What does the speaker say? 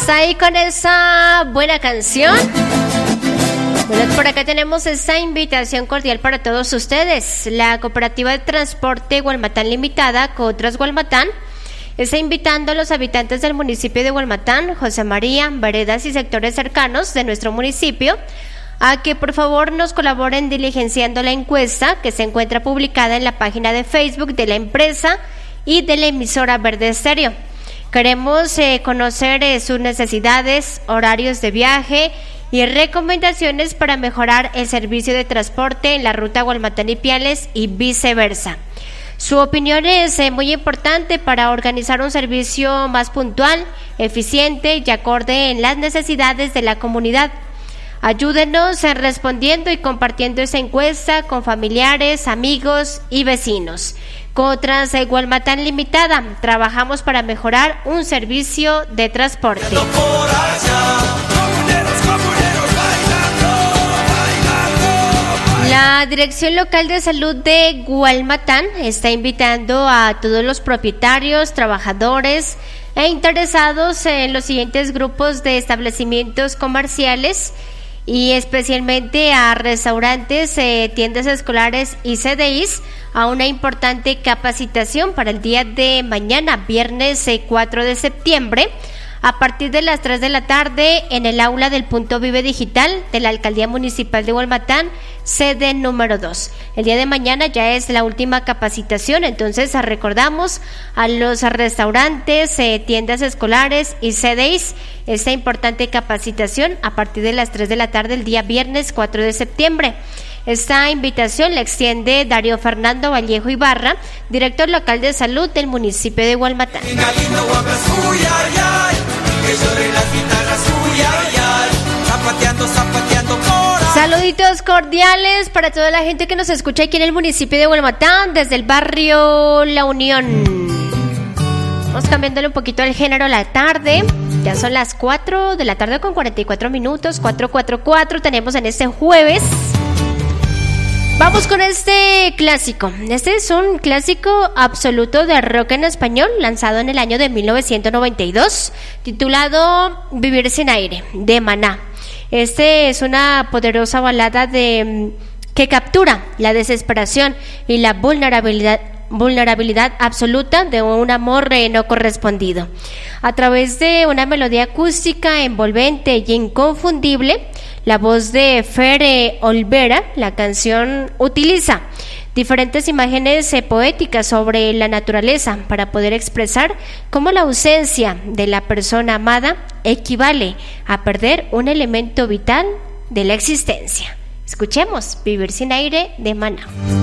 ahí con esa buena canción. Bueno, por acá tenemos esta invitación cordial para todos ustedes. La Cooperativa de Transporte Gualmatán Limitada, Cotras Gualmatán, está invitando a los habitantes del municipio de Gualmatán, José María, veredas y sectores cercanos de nuestro municipio a que por favor nos colaboren diligenciando la encuesta que se encuentra publicada en la página de Facebook de la empresa y de la emisora Verde Estéreo. Queremos conocer sus necesidades, horarios de viaje y recomendaciones para mejorar el servicio de transporte en la ruta Gualmatán-Ipiales y viceversa. Su opinión es muy importante para organizar un servicio más puntual, eficiente y acorde en las necesidades de la comunidad. Ayúdenos respondiendo y compartiendo esa encuesta con familiares, amigos y vecinos. Cotras Gualmatán Limitada, trabajamos para mejorar un servicio de transporte. La Dirección Local de Salud de Gualmatán está invitando a todos los propietarios, trabajadores e interesados en los siguientes grupos de establecimientos comerciales y especialmente a restaurantes, tiendas escolares y CDIs a una importante capacitación para el día de mañana, viernes 4 de septiembre, a partir de las 3 de la tarde en el aula del Punto Vive Digital de la Alcaldía Municipal de Gualmatán, sede número 2. El día de mañana ya es la última capacitación, entonces recordamos a los restaurantes, tiendas escolares y CDIs esta importante capacitación a partir de las 3 de la tarde el día viernes 4 de septiembre. Esta invitación la extiende Darío Fernando Vallejo Ibarra, director local de salud del municipio de Gualmatán. Saluditos cordiales para toda la gente que nos escucha aquí en el municipio de Gualmatán, desde el barrio La Unión. Vamos cambiándole un poquito el género a la tarde. Ya son las 4 de la tarde con 44 minutos, 4:44 tenemos en este jueves. Vamos con este clásico. Este es un clásico absoluto de rock en español, lanzado en el año de 1992, titulado Vivir sin aire, de Maná. Este es una poderosa balada que captura la desesperación y la vulnerabilidad absoluta de un amor no correspondido. A través de una melodía acústica envolvente y inconfundible, la voz de Fer Olvera, la canción utiliza diferentes imágenes poéticas sobre la naturaleza para poder expresar cómo la ausencia de la persona amada equivale a perder un elemento vital de la existencia. Escuchemos Vivir sin aire de Maná.